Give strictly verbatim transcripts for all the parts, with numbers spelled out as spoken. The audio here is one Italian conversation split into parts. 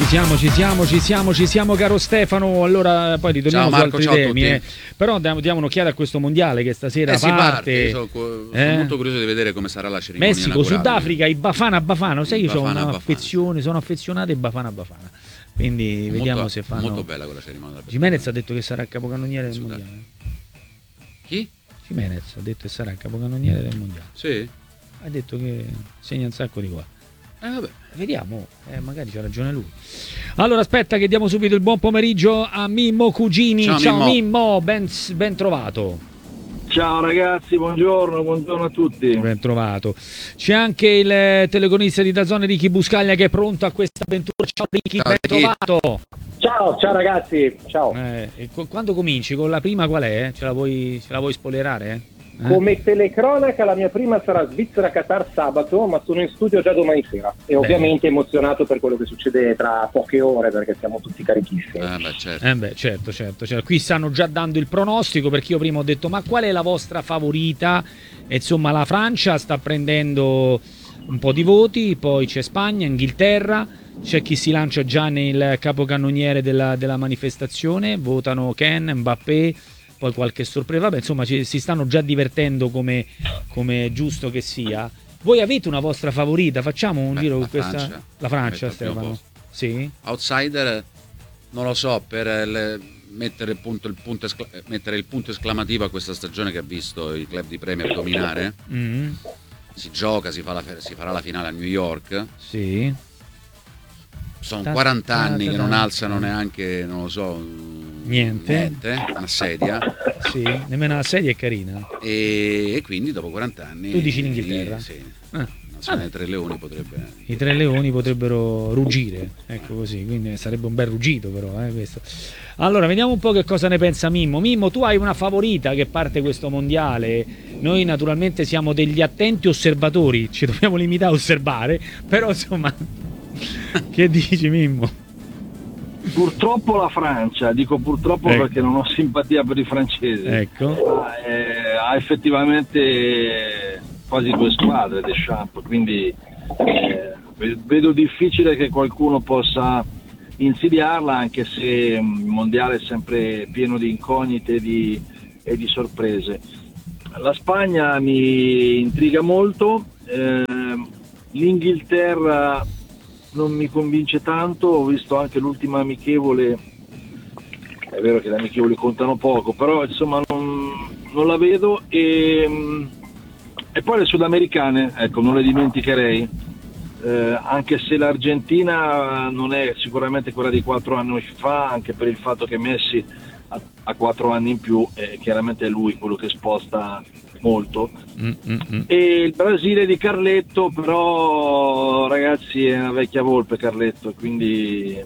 siamo, ci siamo, ci siamo, ci siamo, caro Stefano. Allora, poi ritorniamo ciao, su Marco, altri ciao temi. Eh. Però diamo, diamo un'occhiata a questo mondiale che stasera eh, si parte. parte. Sono, sono eh? molto curioso di vedere come sarà la cerimonia. Messico, Sudafrica, i Bafana Bafana. Sai, io Bafana, ho un'affezione, Bafana. sono affezionato ai Bafana Bafana. Quindi molto, vediamo se fanno. Molto bella quella cerimonia. Jimenez ha detto che sarà il capocannoniere del Sudafrica. mondiale. Chi? Jimenez ha detto che sarà il capocannoniere del mondiale. Sì. Ha detto che segna un sacco di gol. Eh vabbè. Vediamo, eh, magari c'ha ragione lui. Allora aspetta che diamo subito il buon pomeriggio a Mimmo Cugini. Ciao, Ciao Mimmo, Mimmo ben, ben trovato. Ciao ragazzi, buongiorno, buongiorno a tutti. Ben trovato. C'è anche il telecronista di DAZN Ricky Buscaglia che è pronto a questa avventura. Ciao Ricky, ciao, ben Ricky. trovato. Ciao, ciao ragazzi, ciao. Eh, e quando cominci? Con la prima qual è? Ce la vuoi, ce la vuoi spoilerare? Eh? Come telecronaca la mia prima sarà Svizzera-Qatar sabato, ma sono in studio già domani sera e Beh. ovviamente emozionato per quello che succede tra poche ore perché siamo tutti carichissimi. Eh beh, certo. Eh beh, certo, certo, certo. Qui stanno già dando il pronostico perché io prima ho detto ma qual è la vostra favorita? E insomma la Francia sta prendendo un po' di voti, poi c'è Spagna, Inghilterra, c'è chi si lancia già nel capocannoniere della, della manifestazione, votano Ken, Mbappé, poi qualche sorpresa, vabbè, insomma ci, si stanno già divertendo come, come è giusto che sia. Voi avete una vostra favorita? Facciamo un Beh, giro la con questa Francia. la Francia, Metto al primo Stefano. posto. Sì. Outsider non lo so, per le, mettere, il punto, il punto escla- mettere il punto esclamativo a questa stagione che ha visto i club di Premier dominare. Mm. Si gioca, si, fa la, si farà la finale a New York. Sì. Sono Ta- quaranta anni ta- che ta- non ta- alzano neanche, non lo so, Niente. niente una sedia. Sì, nemmeno la sedia è carina. E, e quindi dopo quaranta anni... Tu dici l'Inghilterra? Sì. Ah. Nazionale dei Tre Leoni potrebbe... I Tre Leoni potrebbero ruggire, ecco così, quindi sarebbe un bel ruggito però, eh, questo. Allora, vediamo un po' che cosa ne pensa Mimmo. Mimmo, tu hai una favorita che parte questo mondiale. Noi naturalmente siamo degli attenti osservatori, ci dobbiamo limitare a osservare, però insomma, che dici Mimmo? Purtroppo la Francia, dico purtroppo ecco. perché non ho simpatia per i francesi. Ecco. Ma, eh, ha effettivamente quasi due squadre Deschamps, quindi eh, vedo difficile che qualcuno possa insidiarla, anche se il mondiale è sempre pieno di incognite e di, e di sorprese. La Spagna mi intriga molto, eh, l'Inghilterra non mi convince tanto, ho visto anche l'ultima amichevole, è vero che le amichevoli contano poco, però insomma non, non la vedo, e, e poi le sudamericane, ecco, non le dimenticherei, eh, anche se l'Argentina non è sicuramente quella di quattro anni fa, anche per il fatto che Messi ha, ha quattro anni in più e chiaramente è lui quello che sposta molto. Mm, mm, mm. E il Brasile di Carletto, però ragazzi è una vecchia volpe Carletto, quindi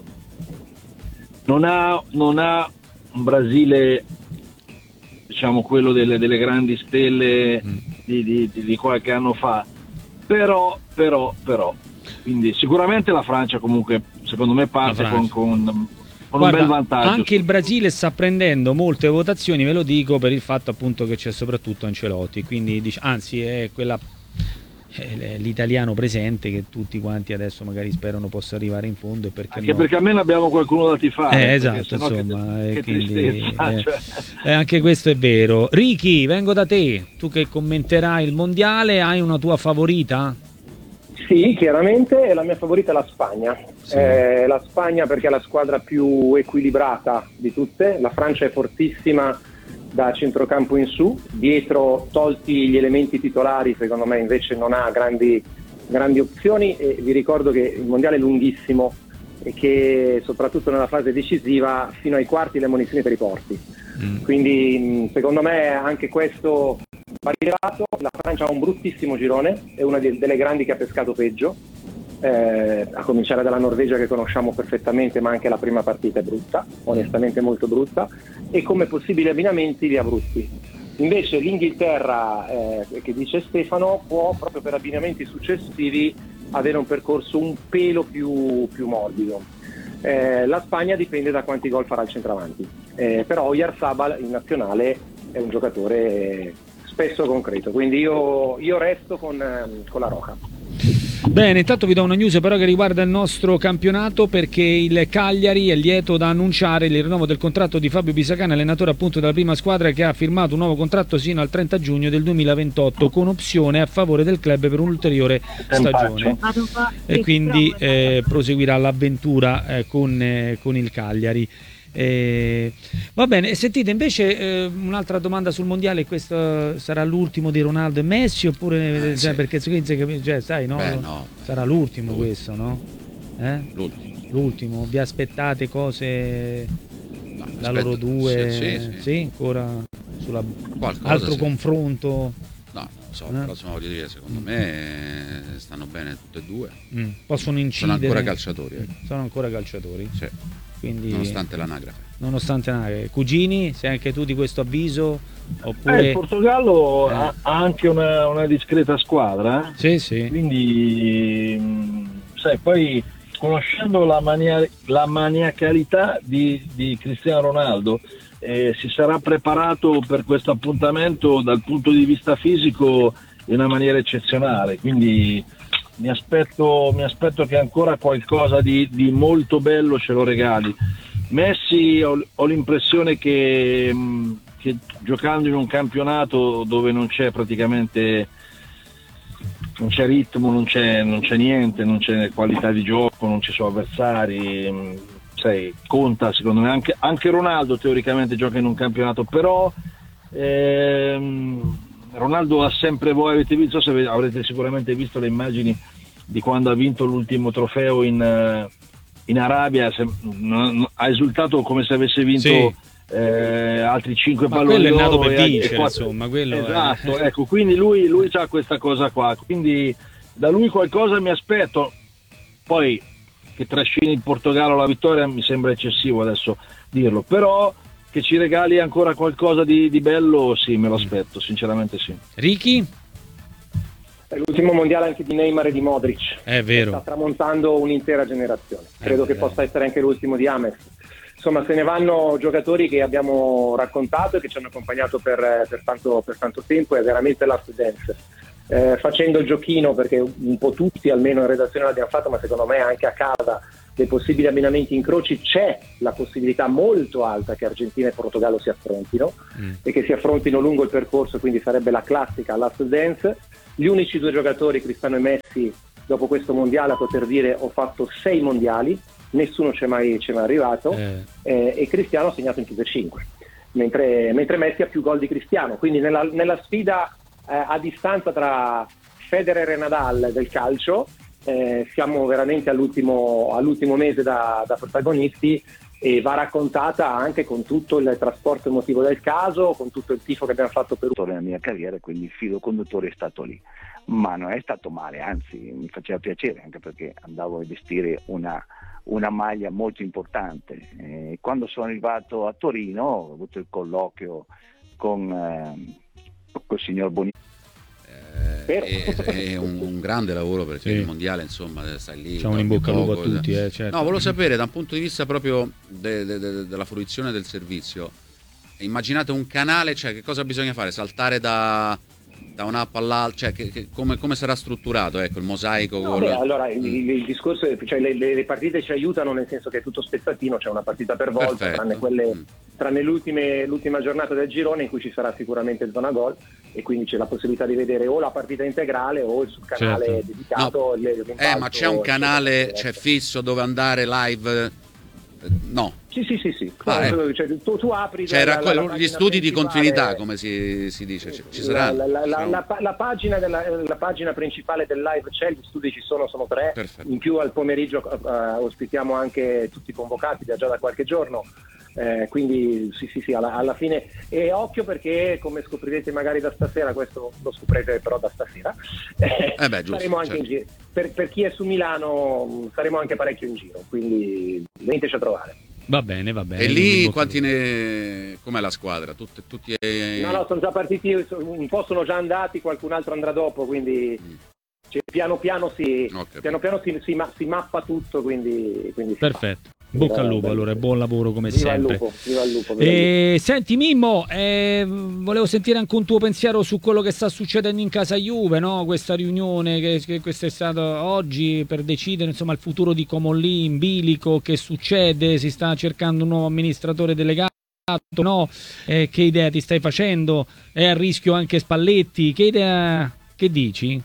non ha, non ha un Brasile, diciamo quello delle, delle grandi stelle Mm. di, di, di, di qualche anno fa, però però però quindi sicuramente la Francia comunque secondo me parte con, con, con Guarda, un bel vantaggio. anche il Brasile sta prendendo molte votazioni, ve lo dico, per il fatto appunto che c'è soprattutto Ancelotti, quindi dic- anzi è quella è l'italiano presente che tutti quanti adesso magari sperano possa arrivare in fondo, e perché anche no? perché almeno abbiamo qualcuno da tifare. Eh, esatto, insomma, che, eh, che quindi, tristezza, eh, cioè. eh, anche questo è vero. Ricky, vengo da te, tu che commenterai il mondiale, hai una tua favorita? Sì, chiaramente la mia favorita è la Spagna. Sì. Eh, la Spagna perché è la squadra più equilibrata di tutte, la Francia è fortissima da centrocampo in su, dietro tolti gli elementi titolari secondo me invece non ha grandi, grandi opzioni, e vi ricordo che il mondiale è lunghissimo e che soprattutto nella fase decisiva fino ai quarti le munizioni per i porti, mm. quindi secondo me anche questo va rilevato. La Francia ha un bruttissimo girone, è una de- delle grandi che ha pescato peggio, eh, a cominciare dalla Norvegia che conosciamo perfettamente, ma anche la prima partita è brutta, onestamente molto brutta, e come possibili abbinamenti li ha brutti. Invece l'Inghilterra, eh, che dice Stefano, può proprio per abbinamenti successivi avere un percorso un pelo più, più morbido. Eh, la Spagna dipende da quanti gol farà il centravanti, eh, però Oyarzabal in nazionale è un giocatore spesso concreto, quindi io, io resto con, con la Roja. Bene, intanto vi do una news però che riguarda il nostro campionato, perché il Cagliari è lieto da annunciare il rinnovo del contratto di Fabio Pisacane, allenatore appunto della prima squadra, che ha firmato un nuovo contratto sino al trenta giugno del duemilaventotto con opzione a favore del club per un'ulteriore stagione, e quindi eh, proseguirà l'avventura eh, con, eh, con il Cagliari. Eh, va bene, sentite invece eh, un'altra domanda sul mondiale: questo sarà l'ultimo di Ronaldo e Messi oppure Eh, cioè, sì. perché cioè, sai, no? Beh, no, sarà l'ultimo l'ultimo. questo, no? Eh? L'ultimo. L'ultimo, vi aspettate cose No, da aspetta, loro due? sì, sì, sì. Sì, ancora sulla Qualcosa, altro sì. confronto? No, non lo so, Eh? però insomma, voglio dire, secondo me stanno bene tutte e due. Mm, possono incidere? Sono ancora calciatori, ecco. Sono ancora calciatori? Sì. Quindi, Nonostante l'anagrafe. nonostante l'anagrafe. Cugini, sei anche tu di questo avviso? Eh, Oppure... il Portogallo Eh. ha, ha anche una, una discreta squadra, eh? Sì, sì. Quindi mh, sai, poi conoscendo la, mania- la maniacalità di, di Cristiano Ronaldo, eh, si sarà preparato per questo appuntamento dal punto di vista fisico in una maniera eccezionale, quindi mi aspetto, mi aspetto che ancora qualcosa di, di molto bello ce lo regali. Messi ho, ho l'impressione che, mh, che giocando in un campionato dove non c'è praticamente non c'è ritmo, non c'è, non c'è niente, non c'è qualità di gioco, non ci sono avversari, mh, sai, conta secondo me anche, anche Ronaldo teoricamente gioca in un campionato, però ehm, Ronaldo ha sempre voi avete visto, so se avrete sicuramente visto le immagini di quando ha vinto l'ultimo trofeo in, in Arabia, se, n- ha esultato come se avesse vinto Sì. eh, altri cinque Ma palloni quello è nato d'oro per e- e vincere, quattro- insomma, quello è- esatto, ecco, quindi lui, lui ha questa cosa qua, quindi da lui qualcosa mi aspetto. Poi che trascini il Portogallo alla vittoria mi sembra eccessivo adesso dirlo, però che ci regali ancora qualcosa di, di bello, sì, me lo aspetto, sinceramente sì. Ricky? È l'ultimo mondiale anche di Neymar e di Modric. È vero. Sta tramontando un'intera generazione. Credo Eh, che eh. possa essere anche l'ultimo di James. Insomma, se ne vanno giocatori che abbiamo raccontato e che ci hanno accompagnato per, per, tanto, per tanto tempo. È veramente last dance. Eh, facendo il giochino, perché un po' tutti almeno in redazione l'abbiamo fatto, ma secondo me anche a casa, dei possibili abbinamenti incroci, c'è la possibilità molto alta che Argentina e Portogallo si affrontino Mm. e che si affrontino lungo il percorso, quindi sarebbe la classica last dance. Gli unici due giocatori, Cristiano e Messi, dopo questo mondiale a poter dire ho fatto sei mondiali, nessuno c'è mai, c'è mai arrivato, Eh. eh, e Cristiano ha segnato in più di cinque, mentre, mentre Messi ha più gol di Cristiano, quindi nella, nella sfida eh, a distanza tra Federer e Nadal del calcio, eh, siamo veramente all'ultimo, all'ultimo mese da, da protagonisti, e va raccontata anche con tutto il trasporto emotivo del caso, con tutto il tifo che abbiamo fatto per nella mia carriera, quindi il filo conduttore è stato lì, ma non è stato male, anzi mi faceva piacere, anche perché andavo a vestire una, una maglia molto importante. Eh, quando sono arrivato a Torino ho avuto il colloquio con eh, col signor Bonini. Eh, è, è un, un grande lavoro perché Sì. il mondiale, insomma, stai lì. Facciamo un in dormi bocca al lupo a poco, tutti, eh, certo. No, volevo sapere da un punto di vista proprio de- de- de- della fruizione del servizio. Immaginate un canale, cioè che cosa bisogna fare? Saltare da, da un'app all'altra, cioè che, che- come, come sarà strutturato, ecco, il mosaico? No, col- beh, allora il, il discorso è, cioè le, le- le partite ci aiutano, nel senso che è tutto spezzatino, c'è una partita per volta, Perfetto. tranne quelle Mm. tranne l'ultime- l'ultima giornata del girone in cui ci sarà sicuramente zona gol, e quindi c'è la possibilità di vedere o la partita integrale o il sul canale Certo. dedicato. No. il- il Eh, rimpalzo, ma c'è un canale, c'è fisso dove andare live? Eh, No. Sì, sì, sì, sì. Ah, No, cioè, tu, tu apri Cioè, la- la- raccoglie- la gli pagina studi di principale- continuità, come si, si dice, ci, ci La, saranno? la- la- Ci la- saranno? la pa- la pagina della, la pagina principale del live c'è, gli studi ci sono, sono tre. Perfetto. In più al pomeriggio eh, ospitiamo anche tutti i convocati da già da qualche giorno. Eh, quindi sì sì sì alla, alla fine, e occhio perché come scoprirete magari da stasera, questo lo scoprirete però da stasera, eh, Eh beh, giusto, saremo anche certo. in giro. Per, per chi è su Milano mh, saremo anche parecchio in giro, quindi veniteci a trovare. Va bene, va bene. E in lì bocca quanti al ne... com'è la squadra? Tutte, tutti eh, No, no, sono già partiti, un po' sono già andati, qualcun altro andrà dopo, quindi Mm. cioè, piano piano si, Ho capito. piano piano si, si, ma- si mappa tutto, quindi, quindi si lupo. Perfetto. Bocca al lupo allora, buon lavoro come Viva sempre. il lupo, viva il lupo, viva il E, lupo. senti Mimmo, eh, volevo sentire anche un tuo pensiero su quello che sta succedendo in casa Juve, no? Questa riunione che, che questa è stata oggi per decidere insomma il futuro di Comolli in bilico, che succede, si sta cercando un nuovo amministratore delegato, no? Eh, che idea ti stai facendo? È a rischio anche Spalletti, che idea, che dici?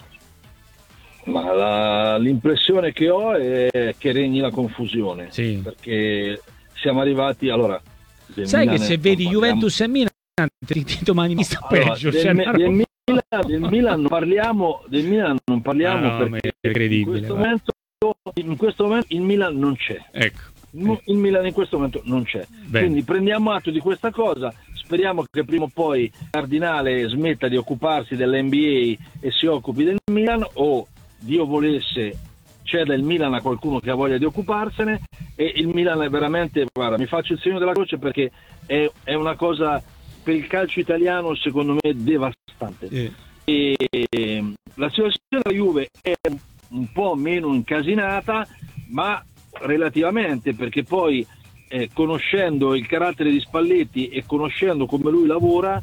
Ma la- l'impressione che ho è che regni la confusione, Sì. perché siamo arrivati, allora... del Sai Milan che se non vedi parliamo- Juventus e Milan ti, ti domani mi sta Allora, peggio, del, cioè, Mi- una del roba- Milan, del Milan non parliamo, del Milan non parliamo Ah, no, ma perché è incredibile, in questo, va. momento, in questo momento il Milan non c'è. Ecco. Il il Milan in questo momento non c'è. Bene. Quindi prendiamo atto di questa cosa, speriamo che prima o poi Cardinale smetta di occuparsi dell'N B A e si occupi del Milan, o Dio volesse ceda il Milan a qualcuno che ha voglia di occuparsene, e il Milan è veramente, guarda, mi faccio il segno della croce perché è, è una cosa per il calcio italiano secondo me devastante. Eh. E la situazione della Juve è un po' meno incasinata, ma relativamente, perché poi eh, conoscendo il carattere di Spalletti e conoscendo come lui lavora,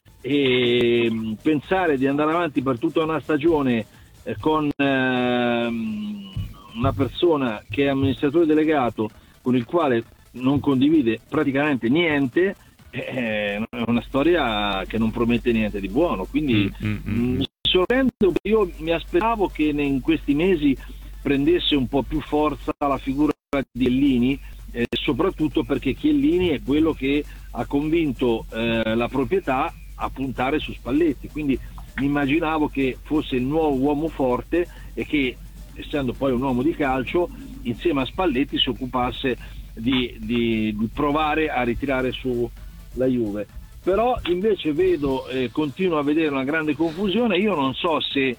e mh, pensare di andare avanti per tutta una stagione eh, con ehm, una persona che è amministratore delegato con il quale non condivide praticamente niente, è una storia che non promette niente di buono. Quindi Mm, mm, mm. mi sorprendo, io mi aspettavo che in questi mesi prendesse un po' più forza la figura di Chiellini, eh, soprattutto perché Chiellini è quello che ha convinto eh, la proprietà a puntare su Spalletti, quindi mi immaginavo che fosse il nuovo uomo forte e che, essendo poi un uomo di calcio, insieme a Spalletti si occupasse di, di, di provare a ritirare su la Juve. Però invece vedo, eh, continuo a vedere una grande confusione. Io non so se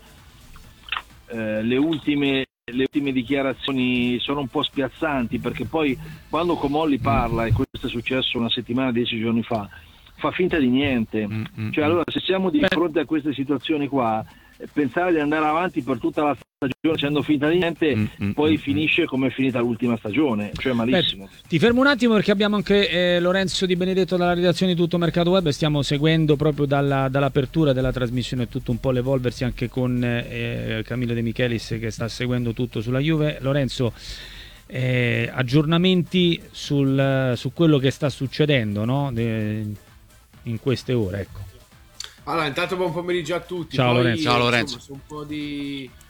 eh, le ultime le ultime dichiarazioni sono un po' spiazzanti, perché poi quando Comolli parla, e questo è successo una settimana, dieci giorni fa, fa finta di niente. Mm, mm, Cioè, allora, se siamo di fronte a queste situazioni qua, eh, pensare di andare avanti per tutta la stagione facendo finta di niente, Mm, mm, poi mm, finisce come è finita l'ultima stagione, cioè malissimo. Beh, ti fermo un attimo perché abbiamo anche eh, Lorenzo Di Benedetto dalla redazione di Tutto Mercato Web, stiamo seguendo proprio dalla, dall'apertura della trasmissione tutto un po' l'evolversi anche con eh, Camillo De Michelis che sta seguendo tutto sulla Juve. Lorenzo, eh, aggiornamenti sul, su quello che sta succedendo, no? De, in queste ore, ecco. Allora, intanto buon pomeriggio a tutti. Ciao, Poi, Lorenzo. Ciao, Lorenzo. Insomma, su un po' di